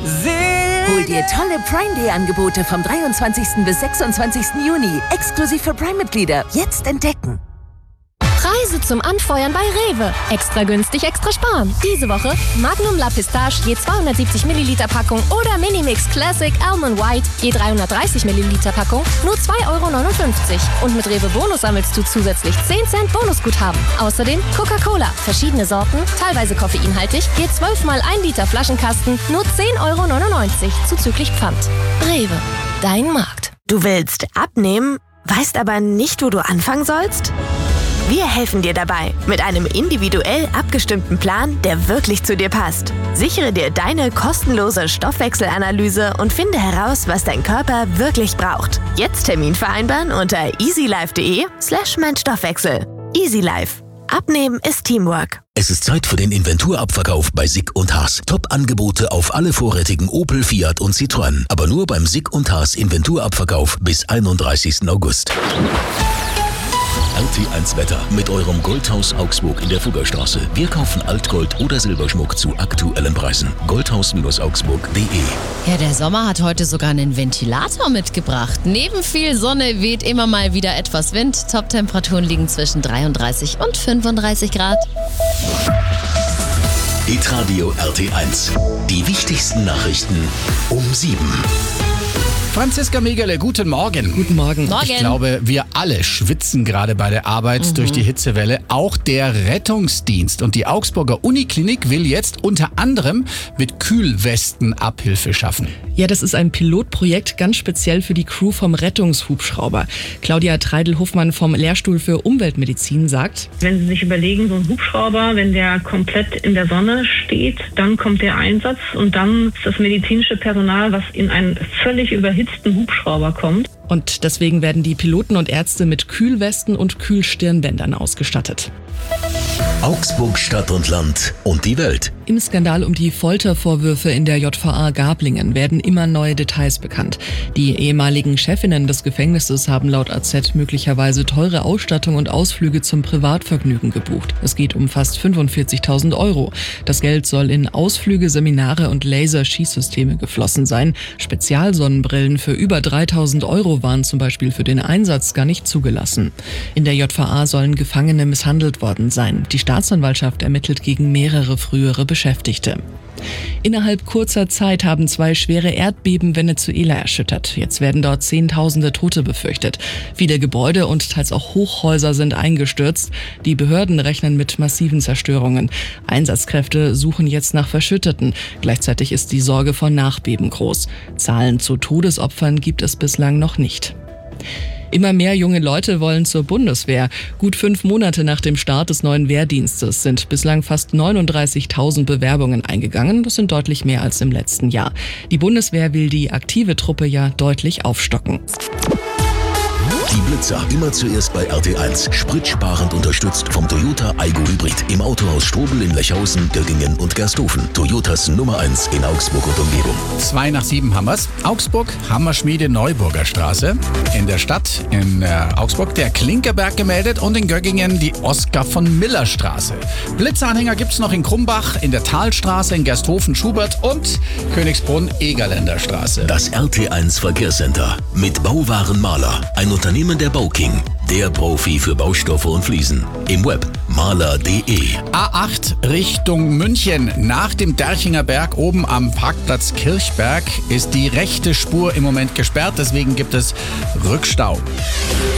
Hol dir tolle Prime Day Angebote vom 23. bis 26. Juni. Exklusiv für Prime-Mitglieder. Jetzt entdecken. Preise zum Anfeuern bei Rewe. Extra günstig, extra sparen. Diese Woche Magnum La Pistache je 270 Milliliter Packung oder Minimix Classic Almond White je 330 Milliliter Packung nur 2,59 €. Und mit Rewe Bonus sammelst du zusätzlich 10 Cent Bonusguthaben. Außerdem Coca-Cola, verschiedene Sorten, teilweise koffeinhaltig, je 12 mal 1 Liter Flaschenkasten nur 10,99 € zuzüglich Pfand. Rewe, dein Markt. Du willst abnehmen, weißt aber nicht, wo du anfangen sollst? Wir helfen dir dabei mit einem individuell abgestimmten Plan, der wirklich zu dir passt. Sichere dir deine kostenlose Stoffwechselanalyse und finde heraus, was dein Körper wirklich braucht. Jetzt Termin vereinbaren unter easylife.de/meinstoffwechsel. Easy Life. Abnehmen ist Teamwork. Es ist Zeit für den Inventurabverkauf bei Sick & Haas. Top-Angebote auf alle vorrätigen Opel, Fiat und Citroën. Aber nur beim Sick & Haas Inventurabverkauf bis 31. August. RT1 Wetter mit eurem Goldhaus Augsburg in der Fuggerstraße. Wir kaufen Altgold oder Silberschmuck zu aktuellen Preisen. Goldhaus-augsburg.de. Ja, der Sommer hat heute sogar einen Ventilator mitgebracht. Neben viel Sonne weht immer mal wieder etwas Wind. Top-Temperaturen liegen zwischen 33 und 35 Grad. Hitradio RT1. Die wichtigsten Nachrichten um 7. Franziska Megele, guten Morgen. Guten Morgen. Ich glaube, wir alle schwitzen gerade bei der Arbeit durch die Hitzewelle. Auch der Rettungsdienst. Und die Augsburger Uniklinik will jetzt unter anderem mit Kühlwesten Abhilfe schaffen. Ja, das ist ein Pilotprojekt ganz speziell für die Crew vom Rettungshubschrauber. Claudia Treidel-Hofmann vom Lehrstuhl für Umweltmedizin sagt: Wenn Sie sich überlegen, so ein Hubschrauber, wenn der komplett in der Sonne steht, dann kommt der Einsatz und dann ist das medizinische Personal, was in einen völlig überhitzten Hubschrauber kommt. Und deswegen werden die Piloten und Ärzte mit Kühlwesten und Kühlstirnbändern ausgestattet. Augsburg, Stadt und Land und die Welt. Im Skandal um die Foltervorwürfe in der JVA Garblingen werden immer neue Details bekannt. Die ehemaligen Chefinnen des Gefängnisses haben laut AZ möglicherweise teure Ausstattung und Ausflüge zum Privatvergnügen gebucht. Es geht um fast 45.000 €. Das Geld soll in Ausflüge, Seminare und Laserschießsysteme geflossen sein. Spezialsonnenbrillen für über 3.000 € waren zum Beispiel für den Einsatz gar nicht zugelassen. In der JVA sollen Gefangene misshandelt worden sein. Die Staatsanwaltschaft ermittelt gegen mehrere frühere Beschäftigte. Innerhalb kurzer Zeit haben 2 schwere Erdbeben Venezuela erschüttert. Jetzt werden dort Zehntausende Tote befürchtet. Viele Gebäude und teils auch Hochhäuser sind eingestürzt. Die Behörden rechnen mit massiven Zerstörungen. Einsatzkräfte suchen jetzt nach Verschütteten. Gleichzeitig ist die Sorge vor Nachbeben groß. Zahlen zu Todesopfern gibt es bislang noch nicht. Immer mehr junge Leute wollen zur Bundeswehr. Gut 5 Monate nach dem Start des neuen Wehrdienstes sind bislang fast 39.000 Bewerbungen eingegangen. Das sind deutlich mehr als im letzten Jahr. Die Bundeswehr will die aktive Truppe ja deutlich aufstocken. Die Blitzer immer zuerst bei RT1. Spritsparend unterstützt vom Toyota Aygo Hybrid. Im Autohaus Strobel in Lechhausen, Göggingen und Gersthofen. Toyotas Nummer 1 in Augsburg und Umgebung. 2 nach 7 haben wir's. Augsburg, Hammerschmiede Neuburger Straße. In der Stadt, in Augsburg, der Klinkerberg gemeldet und in Göggingen die Oskar von Miller Straße. Blitzanhänger gibt's noch in Krumbach, in der Talstraße, in Gersthofen, Schubert und Königsbrunn, Egerländer Straße. Das RT1 Verkehrscenter mit Bauwarenmaler. Ein Unternehmen der Bauking, der Profi für Baustoffe und Fliesen. Im Web maler.de. A8 Richtung München. Nach dem Derchinger Berg oben am Parkplatz Kirchberg ist die rechte Spur im Moment gesperrt. Deswegen gibt es Rückstau.